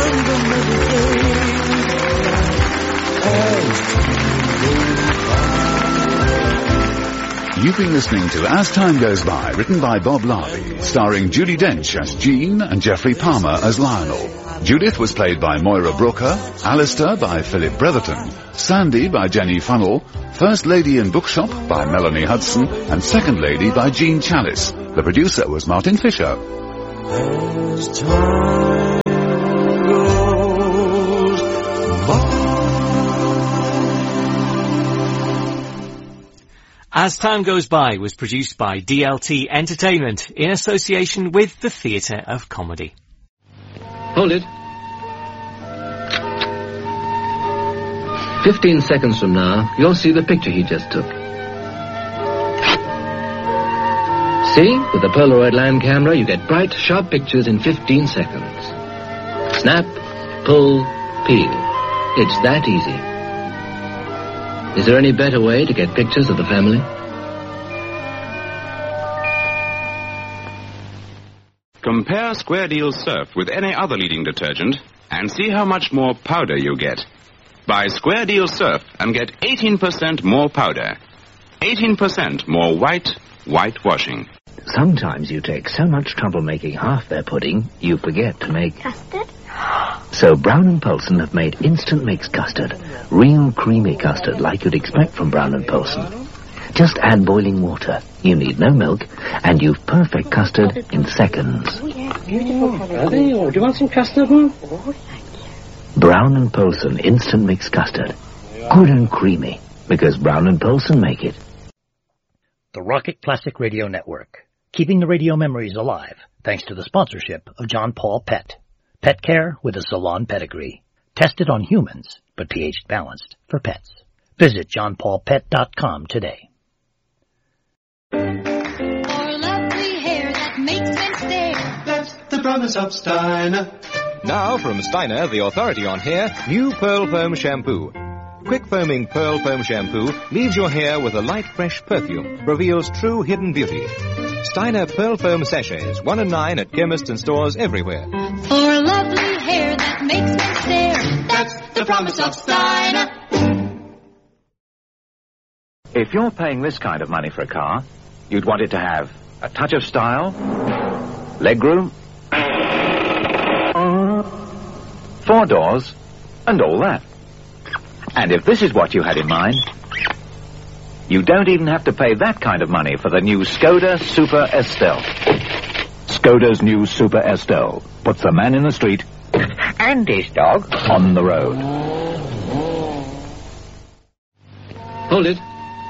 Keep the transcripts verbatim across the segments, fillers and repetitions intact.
You've been listening to As Time Goes By, written by Bob Larley, starring Judi Dench as Jean and Geoffrey Palmer as Lionel. Judith was played by Moira Brooker, Alistair by Philip Bretherton, Sandy by Jenny Funnell, First Lady in Bookshop by Melanie Hudson, and Second Lady by Jean Chalice. The producer was Martin Fisher. As time goes by. As Time Goes By was produced by D L T Entertainment in association with the Theatre of Comedy. Hold it. Fifteen seconds from now, you'll see the picture he just took. See? With the Polaroid line camera, you get bright, sharp pictures in fifteen seconds. Snap, pull, peel. It's that easy. Is there any better way to get pictures of the family? Compare Square Deal Surf with any other leading detergent and see how much more powder you get. Buy Square Deal Surf and get eighteen percent more powder. eighteen percent more white, white washing. Sometimes you take so much trouble making half their pudding, you forget to make... Custard? So Brown and Polson have made instant mix custard. Real creamy custard like you'd expect from Brown and Polson. Just add boiling water. You need no milk, and you've perfect custard in seconds. Oh, yeah, beautiful colour. Are they? Or do you want some custard, Mum? Oh, thank you. Brown and Polson instant mix custard. Good and creamy, because Brown and Polson make it. The Rocket Classic Radio Network. Keeping the radio memories alive, thanks to the sponsorship of John Paul Pet. Pet care with a salon pedigree. Tested on humans, but pH balanced for pets. Visit john paul pet dot com today. For lovely hair that makes men stare. That's the promise of Steiner. Now from Steiner, the authority on hair, new Pearl Foam Shampoo. Quick foaming Pearl Foam Shampoo leaves your hair with a light, fresh perfume, reveals true hidden beauty. Steiner Pearl Foam Sachets, one and nine at chemists and stores everywhere. For lovely hair that makes men stare. That's the promise of Steiner. If you're paying this kind of money for a car, you'd want it to have a touch of style, legroom, four doors, and all that. And if this is what you had in mind, you don't even have to pay that kind of money for the new Skoda Super Estelle. Skoda's new Super Estelle puts the man in the street and his dog on the road. Hold it.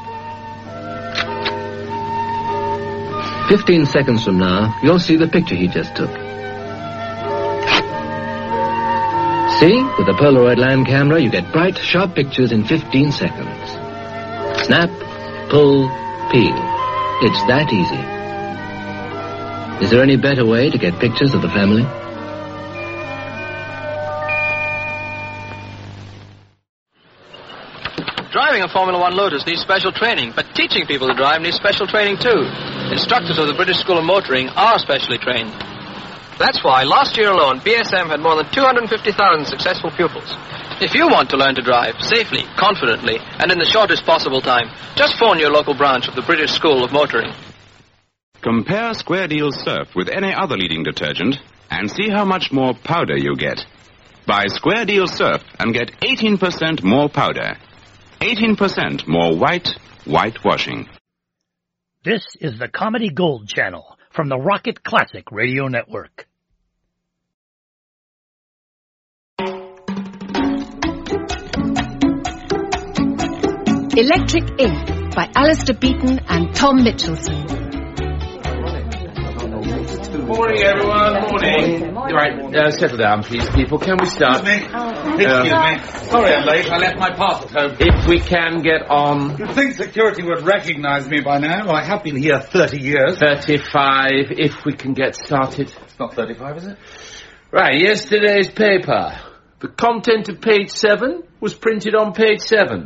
Fifteen seconds from now, you'll see the picture he just took. See? With the Polaroid line camera, you get bright, sharp pictures in fifteen seconds. Snap, pull, peel. It's that easy. Is there any better way to get pictures of the family? Driving a Formula One Lotus needs special training, but teaching people to drive needs special training too. Instructors of the British School of Motoring are specially trained. That's why last year alone, B S M had more than two hundred fifty thousand successful pupils. If you want to learn to drive safely, confidently, and in the shortest possible time, just phone your local branch of the British School of Motoring. Compare Square Deal Surf with any other leading detergent and see how much more powder you get. Buy Square Deal Surf and get eighteen percent more powder. eighteen percent more white, white washing. This is the Comedy Gold Channel from the Rocket Classic Radio Network. Electric Ink by Alistair Beaton and Tom Mitchelson. Morning, everyone. Morning. Right, uh, settle down, please, people. Can we start? Excuse me. Oh, Excuse uh, me. Sorry I'm late. I left my pass at home. If we can get on. You'd think security would recognize me by now. I have been here thirty years. thirty-five, if we can get started. It's not thirty-five, is it? Right, yesterday's paper. The content of page seven was printed on page seven.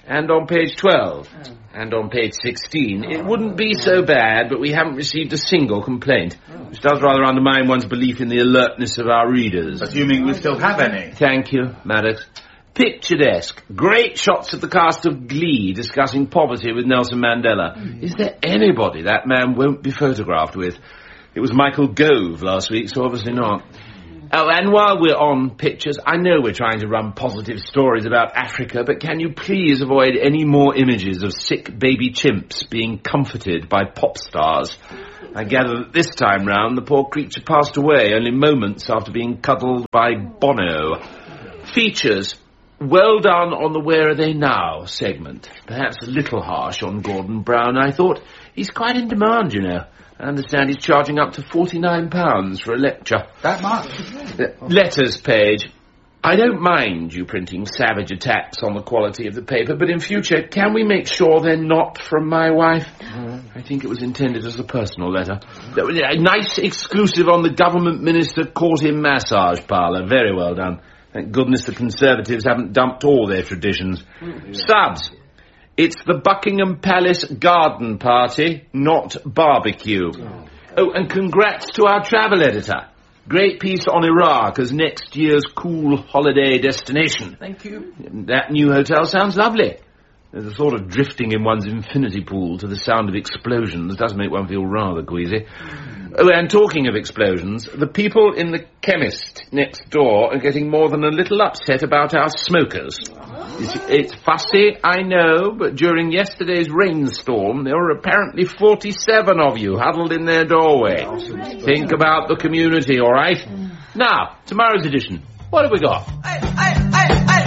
And on page twelve. And on page sixteen. It wouldn't be so bad, but we haven't received a single complaint. Which does rather undermine one's belief in the alertness of our readers. Assuming we still have any. Thank you, Maddox. Picturesque. Great shots of the cast of Glee discussing poverty with Nelson Mandela. Is there anybody that man won't be photographed with? It was Michael Gove last week, so obviously not. Oh, and while we're on pictures, I know we're trying to run positive stories about Africa, but can you please avoid any more images of sick baby chimps being comforted by pop stars? I gather that this time round the poor creature passed away only moments after being cuddled by Bono. Features. Well done on the Where Are They Now segment. Perhaps a little harsh on Gordon Brown, I thought. He's quite in demand, you know. I understand he's charging up to forty-nine pounds for a lecture. That much? Uh, letters page. I don't mind you printing savage attacks on the quality of the paper, but in future, can we make sure they're not from my wife? Mm. I think it was intended as a personal letter. A nice exclusive on the government minister caught him massage parlour. Very well done. Thank goodness the Conservatives haven't dumped all their traditions. Mm-hmm. Subs. It's the Buckingham Palace garden party, not barbecue. Oh. oh, and congrats to our travel editor. Great piece on Iraq as next year's cool holiday destination. Thank you. That new hotel sounds lovely. There's a sort of drifting in one's infinity pool to the sound of explosions does make one feel rather queasy. Oh, and talking of explosions, the people in the chemist next door are getting more than a little upset about our smokers. It's, it's fussy, I know, but during yesterday's rainstorm, there were apparently forty-seven of you huddled in their doorway. Think about the community, all right? Now, tomorrow's edition. What have we got? I, I, I,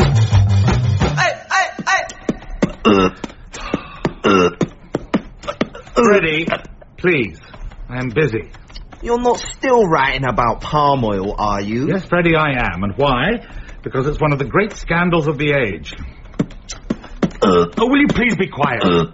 I. Uh, uh. Freddie, please. I am busy. You're not still writing about palm oil, are you? Yes, Freddie, I am. And why? Because it's one of the great scandals of the age. Uh, oh, will you please be quiet? Uh,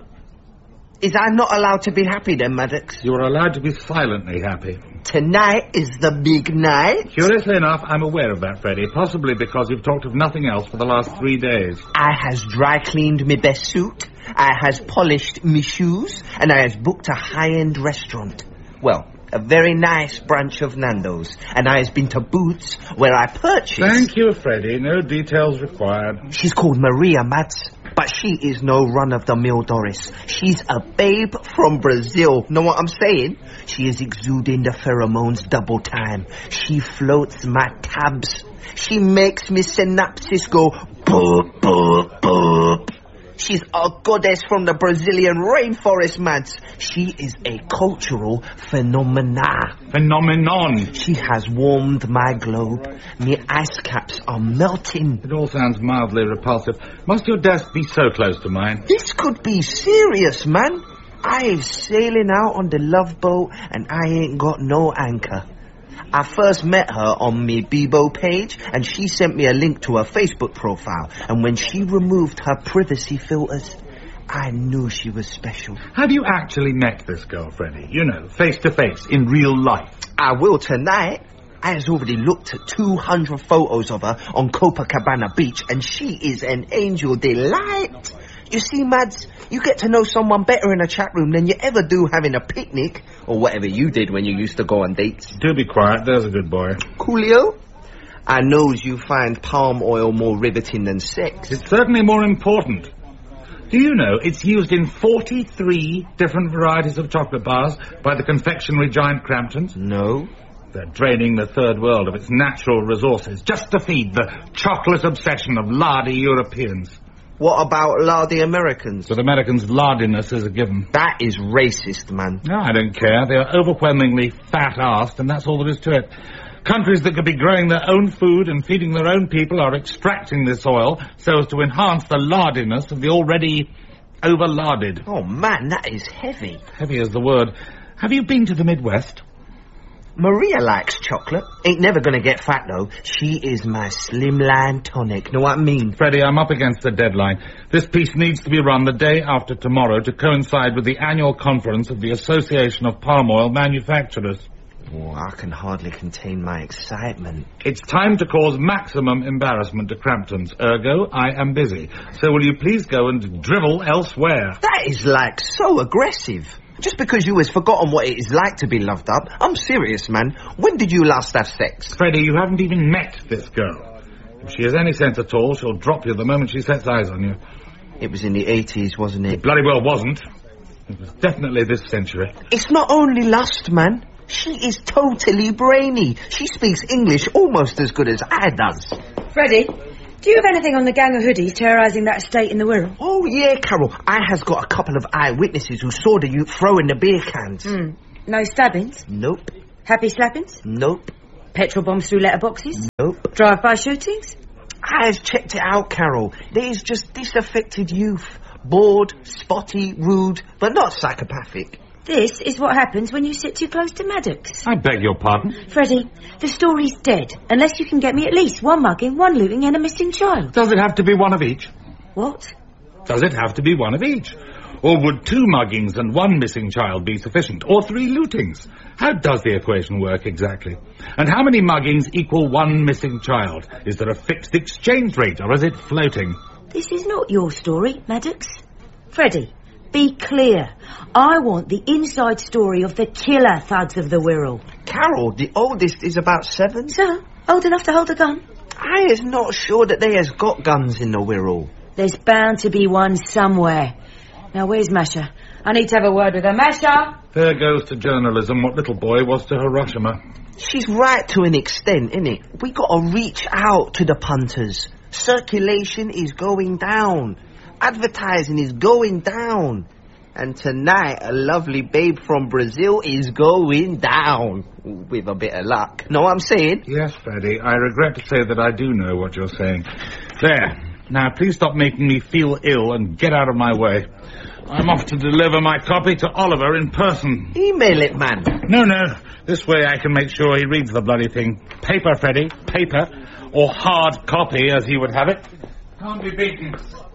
is I not allowed to be happy then, Maddox? You are allowed to be silently happy. Tonight is the big night? Curiously enough, I'm aware of that, Freddie. Possibly because you've talked of nothing else for the last three days. I has dry cleaned me best suit, I has polished me shoes, and I has booked a high-end restaurant. Well, a very nice branch of Nando's. And I has been to Boots, where I purchased... Thank you, Freddie. No details required. She's called Maria, Mads. But she is no run-of-the-mill Doris. She's a babe from Brazil. Know what I'm saying? She is exuding the pheromones double time. She floats my tabs. She makes me synapses go boop, boop, boop. She's a goddess from the Brazilian rainforest, Mads. She is a cultural phenomena. Phenomenon. She has warmed my globe. Me ice caps are melting. It all sounds mildly repulsive. Must your desk be so close to mine? This could be serious, man. I am sailing out on the love boat and I ain't got no anchor. I first met her on me Bebo page, and she sent me a link to her Facebook profile. And when she removed her privacy filters, I knew she was special. Have you actually met this girl, Freddie? You know, face to face, in real life. I will tonight. I has already looked at two hundred photos of her on Copacabana Beach, and she is an angel delight. You see, Mads, you get to know someone better in a chat room than you ever do having a picnic, or whatever you did when you used to go on dates. Do be quiet, there's a good boy. Coolio, I knows you find palm oil more riveting than sex. It's certainly more important. Do you know it's used in forty-three different varieties of chocolate bars by the confectionery giant Cramptons? No. They're draining the third world of its natural resources just to feed the chocolate obsession of lardy Europeans. What about lardy Americans? With Americans, lardiness is a given. That is racist, man. No, I don't care. They are overwhelmingly fat-arsed, and that's all there is to it. Countries that could be growing their own food and feeding their own people are extracting this oil so as to enhance the lardiness of the already over-larded. Oh, man, that is heavy. Heavy is the word. Have you been to the Midwest? Maria likes chocolate. Ain't never gonna get fat, though. She is my slimline tonic. Know what I mean? Freddie, I'm up against the deadline. This piece needs to be run the day after tomorrow to coincide with the annual conference of the Association of Palm Oil Manufacturers. Oh, I can hardly contain my excitement. It's time to cause maximum embarrassment to Cramptons. Ergo, I am busy. So will you please go and drivel elsewhere? That is, like, so aggressive. Just because you has forgotten what it is like to be loved up. I'm serious, man. When did you last have sex? Freddie, you haven't even met this girl. If she has any sense at all, she'll drop you the moment she sets eyes on you. It was in the eighties, wasn't it? It bloody well wasn't. It was definitely this century. It's not only lust, man. She is totally brainy. She speaks English almost as good as I does. Freddie, do you have anything on the gang of hoodies terrorising that estate in the Wirral? Oh, yeah, Carol. I has got a couple of eyewitnesses who saw the youth throwing the beer cans. Mm. No stabbings? Nope. Happy slappings? Nope. Petrol bombs through letterboxes? Nope. Drive-by shootings? I has checked it out, Carol. There's just disaffected youth. Bored, spotty, rude, but not psychopathic. This is what happens when you sit too close to Maddox. I beg your pardon? Freddie, the story's dead, unless you can get me at least one mugging, one looting and a missing child. Does it have to be one of each? What? Does it have to be one of each? Or would two muggings and one missing child be sufficient? Or three lootings? How does the equation work exactly? And how many muggings equal one missing child? Is there a fixed exchange rate, or is it floating? This is not your story, Maddox. Freddie, be clear. I want the inside story of the killer thugs of the Wirral. Carol, the oldest is about seven. So, old enough to hold a gun? I is not sure that they has got guns in the Wirral. There's bound to be one somewhere. Now, where's Masha? I need to have a word with her. Masha! There goes to journalism what little boy was to Hiroshima. She's right to an extent, innit? We gotta reach out to the punters. Circulation is going down. Advertising is going down. And tonight, a lovely babe from Brazil is going down. With a bit of luck. Know what I'm saying? Yes, Freddie. I regret to say that I do know what you're saying. There. Now, please stop making me feel ill and get out of my way. I'm off to deliver my copy to Oliver in person. Email it, man. No, no. This way I can make sure he reads the bloody thing. Paper, Freddie. Paper. Or hard copy, as he would have it. Can't be beaten.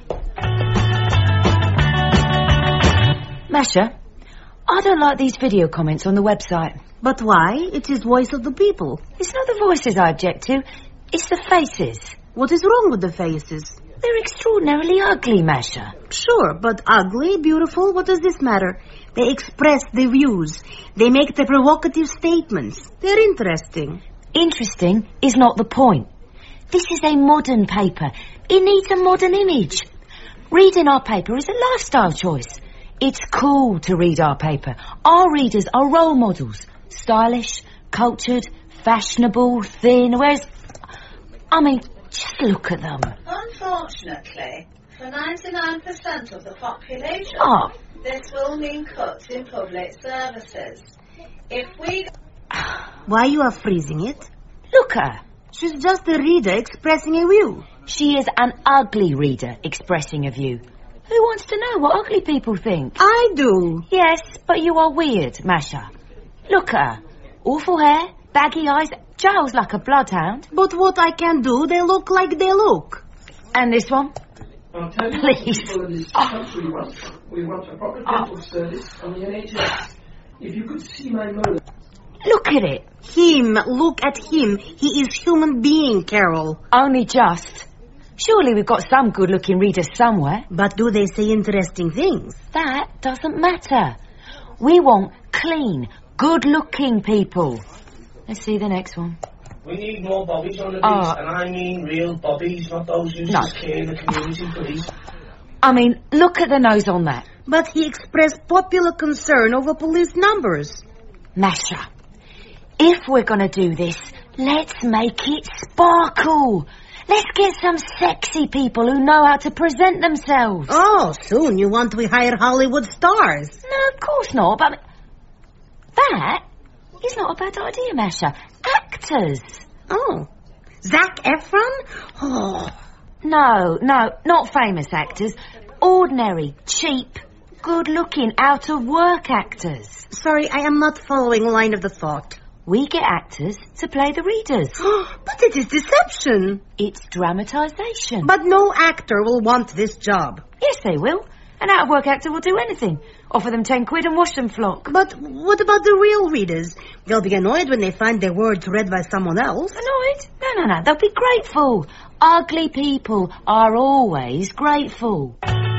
Masha, I don't like these video comments on the website. But why? It is voice of the people. It's not the voices I object to. It's the faces. What is wrong with the faces? They're extraordinarily ugly, Masha. Sure, but ugly, beautiful, what does this matter? They express their views. They make the provocative statements. They're interesting. Interesting is not the point. This is a modern paper. It needs a modern image. Reading our paper is a lifestyle choice. It's cool to read our paper. Our readers are role models. Stylish, cultured, fashionable, thin, whereas... I mean, just look at them. Unfortunately, for ninety-nine percent of the population, oh. this will mean cuts in public services. If we... Why you are freezing it? Look at her. She's just a reader expressing a view. She is an ugly reader expressing a view. Who wants to know what ugly people think? I do. Yes, but you are weird, Masha. Look at her. Awful hair, baggy eyes, jowls like a bloodhound. But what I can do, they look like they look. And this one? I'll tell you Please. what people in this country we want. We want a proper dental service on the N H S. If you could see my mother... Look at it. Him, look at him. He is human being, Carol. Only just. Surely we've got some good-looking readers somewhere. But do they say interesting things? That doesn't matter. We want clean, good-looking people. Let's see the next one. We need more bobbies on the Uh, beach, and I mean real bobbies, not those who No. scare the community police. I mean, look at the nose on that. But he expressed popular concern over police numbers. Masha, if we're going to do this, let's make it sparkle. Let's get some sexy people who know how to present themselves. Oh, soon you want to hire Hollywood stars. No, of course not, but... That is not a bad idea, Masha. Actors. Oh. Zac Efron? Oh. No, no, not famous actors. Ordinary, cheap, good-looking, out-of-work actors. Sorry, I am not following line of the thought. We get actors to play the readers. But it is deception. It's dramatisation. But no actor will want this job. Yes, they will. An out-of-work actor will do anything. Offer them ten quid and wash them flock. But what about the real readers? They'll be annoyed when they find their words read by someone else. Annoyed? No, no, no. They'll be grateful. Ugly people are always grateful.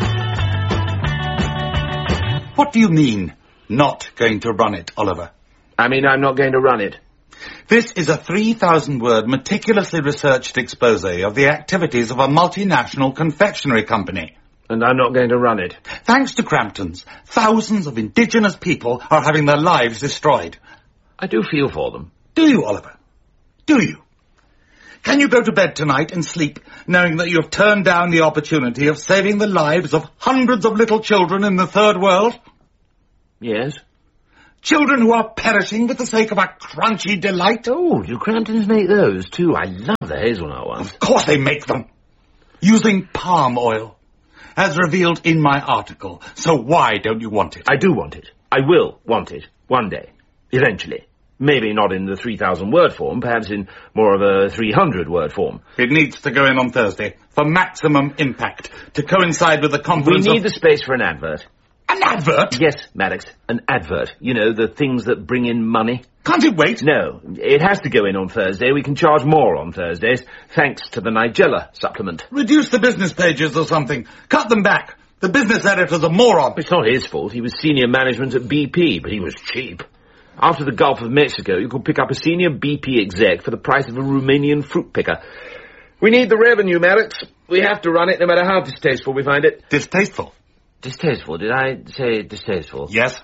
What do you mean, not going to run it, Oliver? I mean, I'm not going to run it. This is a three thousand word meticulously researched expose of the activities of a multinational confectionery company. And I'm not going to run it. Thanks to Cramptons, thousands of indigenous people are having their lives destroyed. I do feel for them. Do you, Oliver? Do you? Can you go to bed tonight and sleep knowing that you have turned down the opportunity of saving the lives of hundreds of little children in the third world? Yes. Children who are perishing for the sake of a crunchy delight? Oh, do Cramptons make those too? I love the hazelnut ones. Of course they make them. Using palm oil, as revealed in my article. So why don't you want it? I do want it. I will want it. One day. Eventually. Maybe not in the three thousand word form, perhaps in more of a three hundred word form. It needs to go in on Thursday, for maximum impact, to coincide with the conference We need of... the space for an advert. An advert? Yes, Maddox, an advert. You know, the things that bring in money. Can't it wait? No, it has to go in on Thursday. We can charge more on Thursdays, thanks to the Nigella supplement. Reduce the business pages or something. Cut them back. The business editor's a moron. It's not his fault. He was senior management at B P, but he was cheap. After the Gulf of Mexico, you could pick up a senior B P exec for the price of a Romanian fruit picker. We need the revenue, Maddox. We have to run it no matter how distasteful we find it. Distasteful? Distasteful. Did I say distasteful? Yes.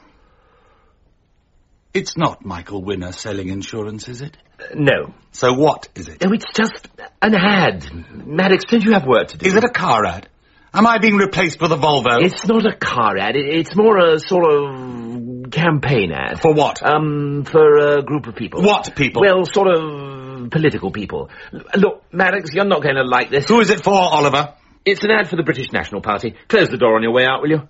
It's not Michael Winner selling insurance, is it? Uh, no. So what is it? No, it's just an ad. Maddox, don't you have work to do? Is it a car ad? Am I being replaced with a Volvo? It's not a car ad. It, it's more a sort of campaign ad. For what? Um, for a group of people. What people? Well, sort of political people. L- look, Maddox, you're not going to like this. Who is it for, Oliver? It's an ad for the British National Party. Close the door on your way out, will you?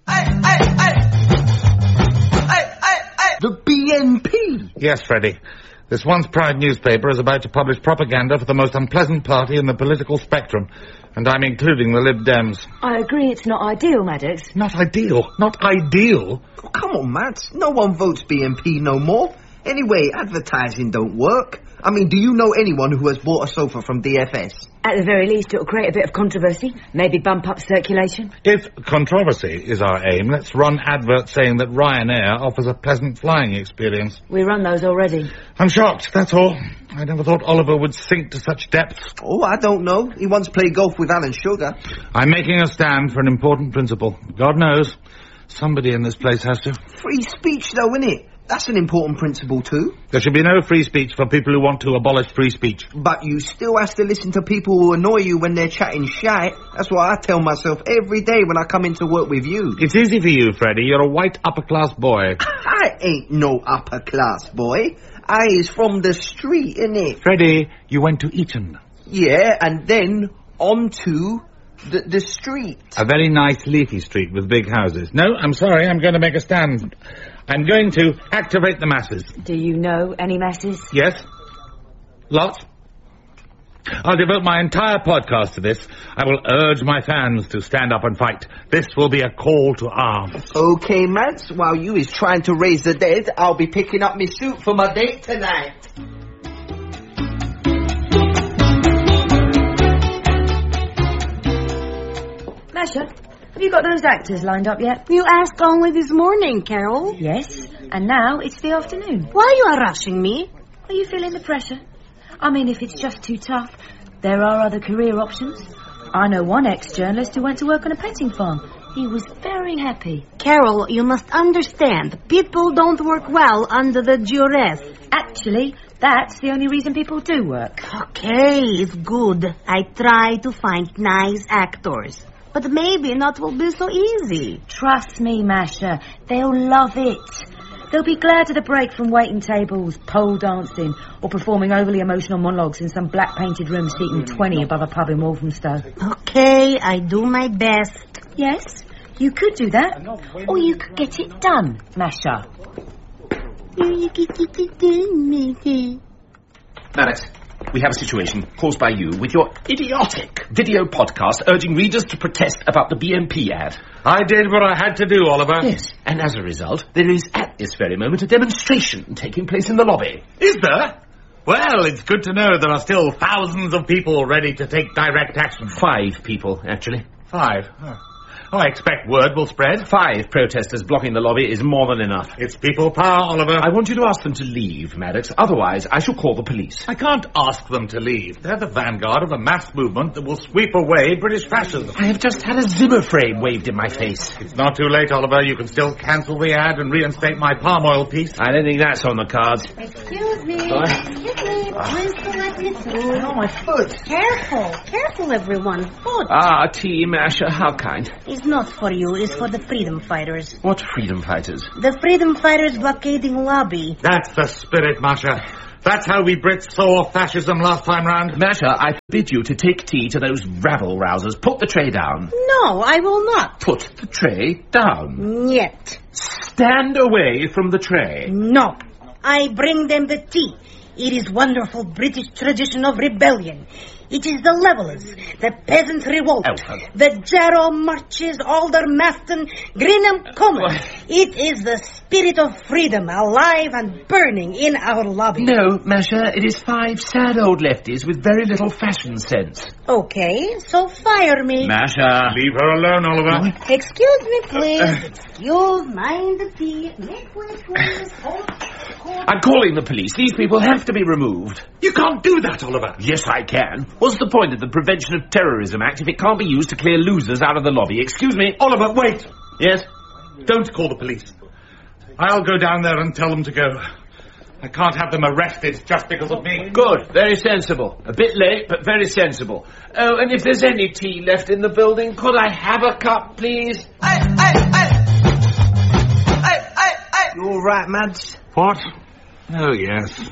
The B N P! Yes, Freddie. This once Pride newspaper is about to publish propaganda for the most unpleasant party in the political spectrum, and I'm including the Lib Dems. I agree it's not ideal, Maddox. Not ideal. Not ideal. Oh, come on, Matt. No one votes B N P no more. Anyway, advertising don't work. I mean, do you know anyone who has bought a sofa from D F S? At the very least, it'll create a bit of controversy. Maybe bump up circulation. If controversy is our aim, let's run adverts saying that Ryanair offers a pleasant flying experience. We run those already. I'm shocked, that's all. I never thought Oliver would sink to such depths. Oh, I don't know. He once played golf with Alan Sugar. I'm making a stand for an important principle. God knows, somebody in this place has to. Free speech, though, innit? That's an important principle, too. There should be no free speech for people who want to abolish free speech. But you still have to listen to people who annoy you when they're chatting shite. That's what I tell myself every day when I come into work with you. It's easy for you, Freddie. You're a white upper-class boy. I ain't no upper-class boy. I is from the street, innit? Freddie, you went to Eton. Yeah, and then on to the, the street. A very nice leafy street with big houses. No, I'm sorry, I'm going to make a stand. I'm going to activate the masses. Do you know any masses? Yes. Lots. I'll devote my entire podcast to this. I will urge my fans to stand up and fight. This will be a call to arms. Okay, Mads, while you is trying to raise the dead, I'll be picking up my suit for my date tonight. Masha, have you got those actors lined up yet? You asked only this morning, Carol. Yes, and now it's the afternoon. Why you are rushing me? Are you feeling the pressure? I mean, if it's just too tough, there are other career options. I know one ex-journalist who went to work on a petting farm. He was very happy. Carol, you must understand, people don't work well under the duress. Actually, that's the only reason people do work. Okay, it's good. I try to find nice actors. But maybe not will be so easy. Trust me, Masha, they'll love it. They'll be glad of the break from waiting tables, pole dancing, or performing overly emotional monologues in some black-painted room seating twenty above a pub in Walthamstow. Okay, I do my best. Yes, you could do that. Or you could get it done, Masha. Maddox, we have a situation caused by you with your idiotic video podcast urging readers to protest about the B M P ad. I did what I had to do, Oliver. Yes, and as a result, there is at this very moment a demonstration taking place in the lobby. Is there? Well, it's good to know there are still thousands of people ready to take direct action. Five people, actually. Five? Oh. Oh, I expect word will spread. Five protesters blocking the lobby is more than enough. It's people power, Oliver. I want you to ask them to leave, Maddox. Otherwise, I shall call the police. I can't ask them to leave. They're the vanguard of a mass movement that will sweep away British fascism. I have just had a Zimmer frame waved in my face. It's not too late, Oliver. You can still cancel the ad and reinstate my palm oil piece. I don't think that's on the cards. Excuse me. What? Excuse me. Please to let me through. Oh, my foot. Careful. Careful, everyone. Foot. Ah, tea, Masha. How kind. It's not for you. It's for the freedom fighters. What freedom fighters? The freedom fighters blockading lobby. That's the spirit, Masha. That's how we Brits saw fascism last time round. Masha, I forbid you to take tea to those rabble-rousers. Put the tray down. No, I will not. Put the tray down. Yet. Stand away from the tray. No. I bring them the tea. It is wonderful British tradition of rebellion. It is the Levellers, the Peasant Revolt, oh. the Jarrow Marches, Aldermaston, Grinham Common. Oh. It is the spirit of freedom alive and burning in our lobby. No, Masha, it is five sad old lefties with very little fashion sense. Okay, so fire me. Masha. Leave her alone, Oliver. Excuse me, please. Excuse, mind the tea. Make way, please. I'm calling the police. These people have to be removed. You can't do that, Oliver. Yes, I can. What's the point of the Prevention of Terrorism Act if it can't be used to clear losers out of the lobby? Excuse me? Oliver, wait. Yes? Don't call the police. I'll go down there and tell them to go. I can't have them arrested just because of me. Good. Very sensible. A bit late, but very sensible. Oh, and if there's any tea left in the building, could I have a cup, please? Hey, hey, hey! Hey, hey, hey! You all right, Mads? What? Oh, yes.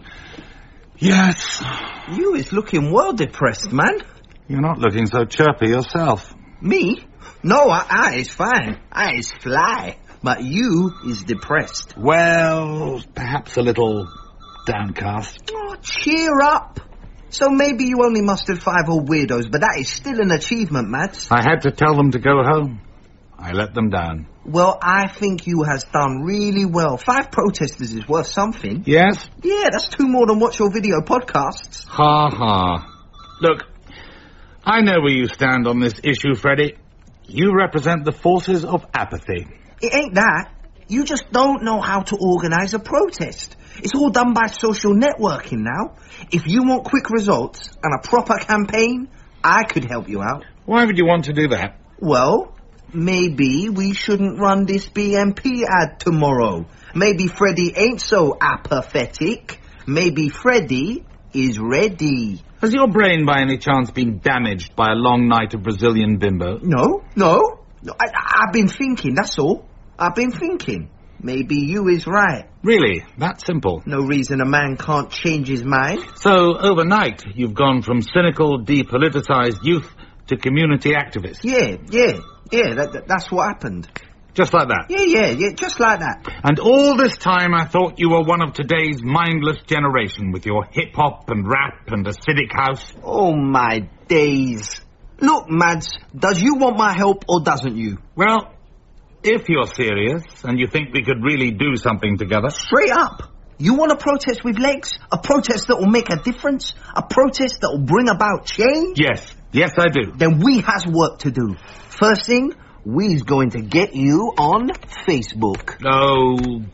Yes. You is looking well depressed, man. You're not looking so chirpy yourself. Me? No, I, I is fine. I is fly. But you is depressed. Well, perhaps a little downcast. Oh, cheer up. So maybe you only mustered five old weirdos, but that is still an achievement, Mads. I had to tell them to go home. I let them down. Well, I think you has done really well. Five protesters is worth something. Yes? Yeah, that's two more than watch your video podcasts. Ha ha. Look, I know where you stand on this issue, Freddie. You represent the forces of apathy. It ain't that. You just don't know how to organise a protest. It's all done by social networking now. If you want quick results and a proper campaign, I could help you out. Why would you want to do that? Well, maybe we shouldn't run this B M P ad tomorrow. Maybe Freddie ain't so apathetic. Maybe Freddie is ready. Has your brain by any chance been damaged by a long night of Brazilian bimbo? No, no. no I, I've been thinking, that's all. I've been thinking. Maybe you is right. Really? That simple? No reason a man can't change his mind. So, overnight, you've gone from cynical, depoliticized youth to community activist? Yeah, yeah, yeah, that, that, that's what happened. Just like that? Yeah, yeah, yeah, just like that. And all this time I thought you were one of today's mindless generation with your hip-hop and rap and acidic house. Oh, my days. Look, Mads, does you want my help or doesn't you? Well, if you're serious and you think we could really do something together... Straight up. You want a protest with legs? A protest that will make a difference? A protest that will bring about change? Yes. Yes, I do. Then we has work to do. First thing, we's going to get you on Facebook. Oh...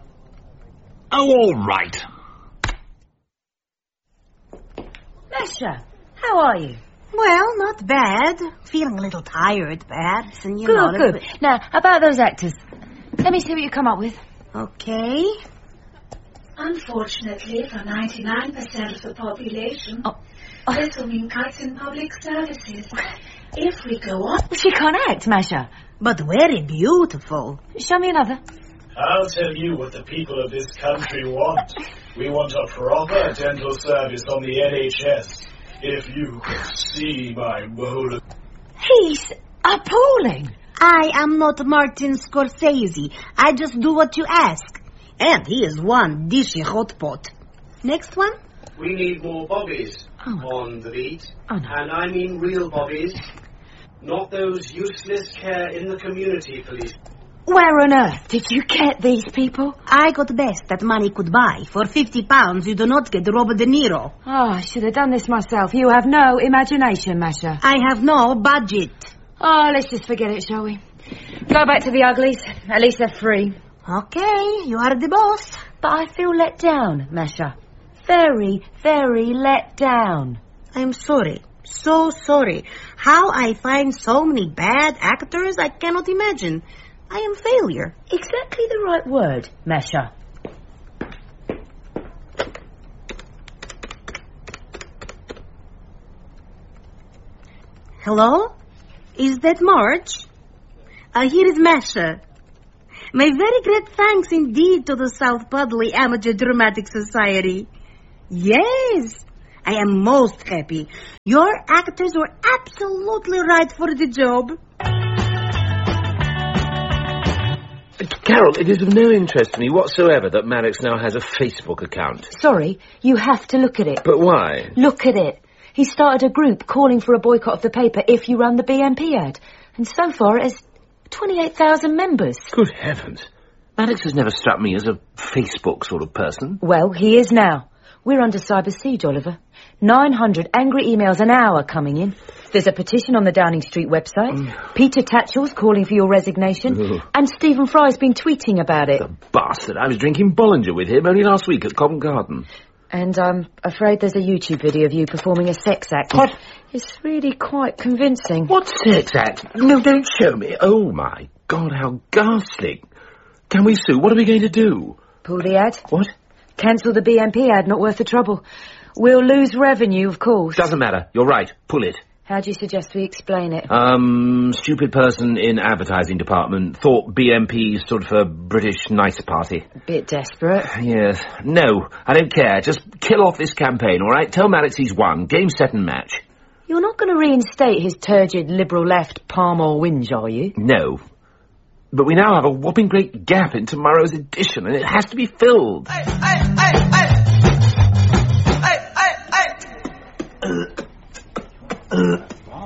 Oh, all right. Masha, how are you? Well, not bad. Feeling a little tired, perhaps, and you good, know... Good, good. Now, about those actors. Let me see what you come up with. Okay. Unfortunately, for ninety-nine percent of the population, oh. Oh. this will mean cuts in public services. If we go on... She can't act, Masha. But very beautiful. Show me another. I'll tell you what the people of this country want. We want a proper dental service on the N H S. If you could see my molar... He's appalling. I am not Martin Scorsese. I just do what you ask. And he is one dishy hot pot. Next one? We need more bobbies Oh. on the beat. Oh, no. And I mean real bobbies. Not those useless care in the community police. Where on earth did you get these people? I got the best that money could buy. For fifty pounds, you do not get Robert De Niro. Oh, I should have done this myself. You have no imagination, Masha. I have no budget. Oh, let's just forget it, shall we? Go back to the uglies. At least they're free. Okay, you are the boss. But I feel let down, Masha. Very, very let down. I'm sorry. So sorry. How I find so many bad actors, I cannot imagine. I am failure. Exactly the right word, Masha. Hello? Is that Marge? Uh, here is Masha. My very great thanks indeed to the South Pudley Amateur Dramatic Society. Yes, I am most happy. Your actors were absolutely right for the job. Carol, it is of no interest to me whatsoever that Maddox now has a Facebook account. Sorry, you have to look at it. But why? Look at it. He started a group calling for a boycott of the paper if you run the B M P ad. And so far it has twenty-eight thousand members. Good heavens. Maddox has never struck me as a Facebook sort of person. Well, he is now. We're under cyber siege, Oliver. nine hundred angry emails an hour coming in. There's a petition on the Downing Street website. Mm. Peter Tatchell's calling for your resignation. Ugh. And Stephen Fry's been tweeting about it. The bastard. I was drinking Bollinger with him only last week at Covent Garden. And I'm afraid there's a YouTube video of you performing a sex act. What? It's really quite convincing. What sex act? No, don't show me. Oh, my God, how ghastly. Can we sue? What are we going to do? Pull the ad. What? Cancel the B M P ad, not worth the trouble. We'll lose revenue, of course. Doesn't matter. You're right. Pull it. How do you suggest we explain it? Um, stupid person in advertising department thought B M P stood for British Nice Party. A bit desperate. Yes. No, I don't care. Just kill off this campaign, all right? Tell Maddox he's won. Game, set and match. You're not going to reinstate his turgid liberal left palm or whinge, are you? No. But we now have a whopping great gap in tomorrow's edition, and it has to be filled. Hey, hey, hey, hey! Hey, hey, hey! Uh, uh,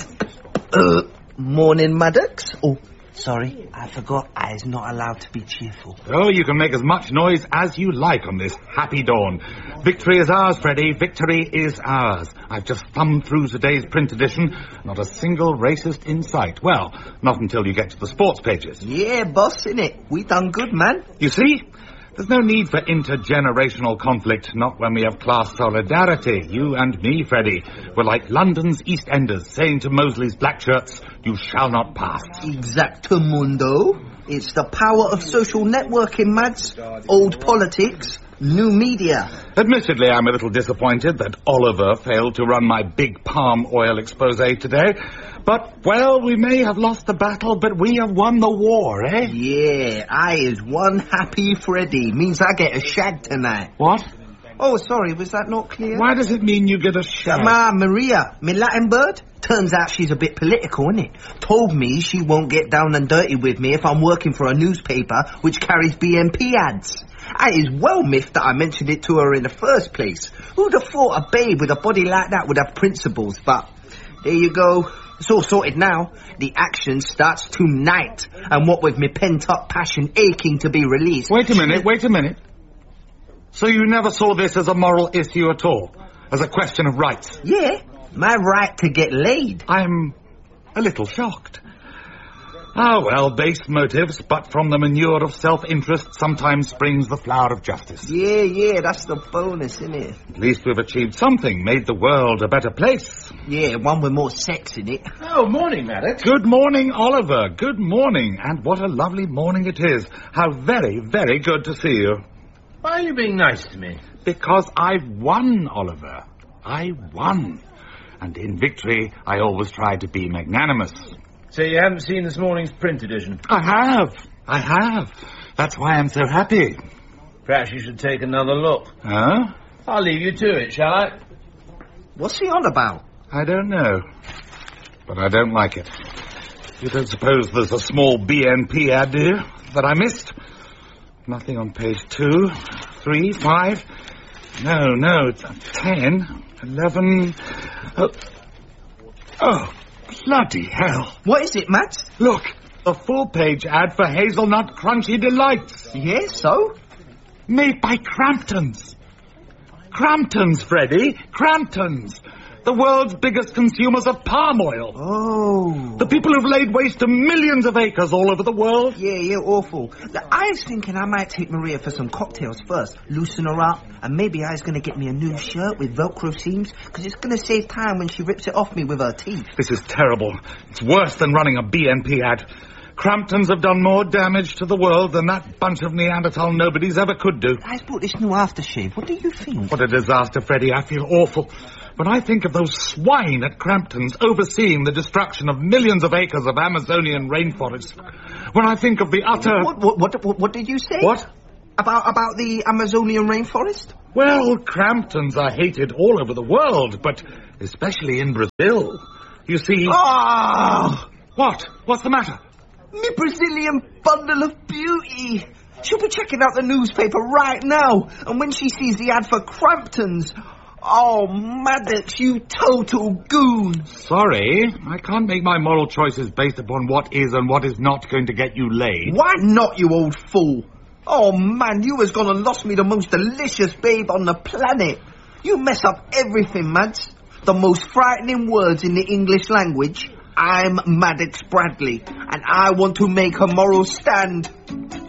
uh, morning, Maddox. Oh, sorry, I forgot I is not allowed to be cheerful. Oh, you can make as much noise as you like on this happy dawn. Victory is ours, Freddie. Victory is ours. I've just thumbed through today's print edition. Not a single racist in sight. Well, not until you get to the sports pages. Yeah, boss, innit? We done good, man. You see? There's no need for intergenerational conflict, not when we have class solidarity. You and me, Freddie, we're like London's East Enders saying to Mosley's black shirts, you shall not pass. Exactamundo. It's the power of social networking, Mads. Old politics, new media. Admittedly, I'm a little disappointed that Oliver failed to run my big palm oil expose today. But, well, we may have lost the battle, but we have won the war, eh? Yeah, I is one happy Freddy. Means I get a shag tonight. What? Oh, sorry, was that not clear? Why does it mean you get a shag? Ma, Maria, me Latin bird? Turns out she's a bit political, innit? Told me she won't get down and dirty with me if I'm working for a newspaper which carries B M P ads. I is well miffed that I mentioned it to her in the first place. Who'd have thought a babe with a body like that would have principles, but there you go. It's all sorted now. The action starts tonight. And what with me pent-up passion aching to be released... Wait a minute, wait a minute. So you never saw this as a moral issue at all? As a question of rights? Yeah, my right to get laid. I'm a little shocked. Ah, well, base motives, but from the manure of self-interest sometimes springs the flower of justice. Yeah, yeah, that's the bonus, isn't it? At least we've achieved something, made the world a better place. Yeah, one with more sex in it. Oh, morning, Maddox. Good morning, Oliver. Good morning. And what a lovely morning it is. How very, very good to see you. Why are you being nice to me? Because I've won, Oliver. I won. And in victory, I always try to be magnanimous. So you haven't seen this morning's print edition? I have. I have. That's why I'm so happy. Perhaps you should take another look. Huh? I'll leave you to it, shall I? What's he on about? I don't know. But I don't like it. You don't suppose there's a small B N P ad, do you, that I missed? Nothing on page two, three, five. No, no, it's ten, eleven... Oh, oh, bloody hell. What is it, Matt? Look, the full-page ad for Hazelnut Crunchy Delights. Yes, so? Made by Cramptons. Cramptons, Freddy, Cramptons. The world's biggest consumers of palm oil. Oh. The people who've laid waste to millions of acres all over the world. Yeah, yeah, awful. I was thinking I might take Maria for some cocktails first, loosen her up, and maybe I was going to get me a new shirt with Velcro seams, because it's going to save time when she rips it off me with her teeth. This is terrible. It's worse than running a B N P ad. Cramptons have done more damage to the world than that bunch of Neanderthal nobodies ever could do. I bought this new aftershave. What do you think? What a disaster, Freddie. I feel awful. When I think of those swine at Cramptons overseeing the destruction of millions of acres of Amazonian rainforest, when I think of the utter... What, what, what, what, what did you say? What? About, about the Amazonian rainforest? Well, Cramptons are hated all over the world, but especially in Brazil. You see... Ah! What? What's the matter? Me Brazilian bundle of beauty. She'll be checking out the newspaper right now. And when she sees the ad for Cramptons... Oh, Maddox, you total goon. Sorry, I can't make my moral choices based upon what is and what is not going to get you laid. Why not, you old fool? Oh, man, you has gone and lost me the most delicious babe on the planet. You mess up everything, Mads. The most frightening words in the English language. I'm Maddox Bradley, and I want to make a moral stand.